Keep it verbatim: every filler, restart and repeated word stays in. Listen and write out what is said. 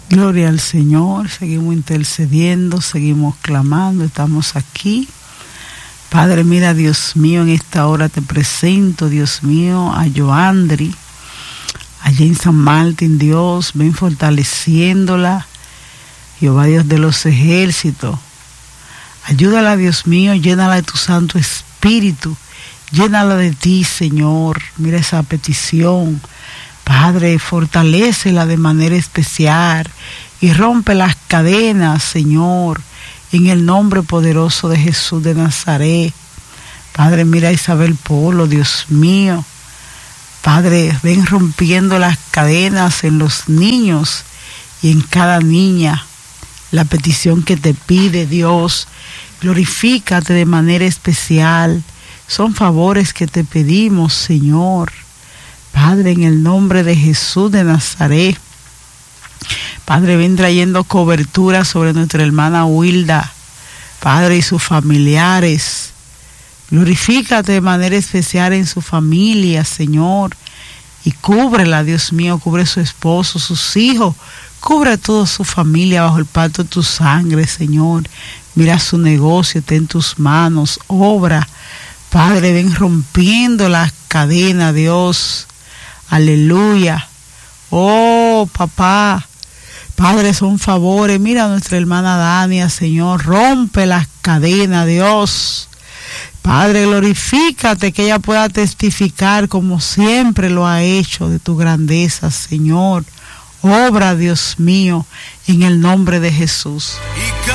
Gloria al Señor, seguimos intercediendo, seguimos clamando, estamos aquí. Padre, mira, Dios mío, en esta hora te presento, Dios mío, a Joandri, allá en San Martín. Dios, ven fortaleciéndola, Jehová Dios de los ejércitos. Ayúdala, Dios mío, llénala de tu Santo Espíritu, llénala de ti, Señor. Mira esa petición. Padre, fortalécela de manera especial y rompe las cadenas, Señor, en el nombre poderoso de Jesús de Nazaret. Padre, mira a Isabel Polo, Dios mío. Padre, ven rompiendo las cadenas en los niños y en cada niña. La petición que te pide, Dios, glorifícate de manera especial. Son favores que te pedimos, Señor. Padre, en el nombre de Jesús de Nazaret. Padre, ven trayendo cobertura sobre nuestra hermana Wilda, Padre, y sus familiares. Glorifícate de manera especial en su familia, Señor, y cúbrela, Dios mío, cubre su esposo, sus hijos, cubre a toda su familia bajo el pacto de tu sangre, Señor. Mira su negocio, ten en tus manos, obra. Padre, ven rompiendo las cadenas, Dios. Aleluya. Oh, papá. Padre, son favores. Mira a nuestra hermana Dania, Señor. Rompe las cadenas, Dios. Padre, glorifícate, que ella pueda testificar como siempre lo ha hecho de tu grandeza, Señor. Obra, Dios mío, en el nombre de Jesús.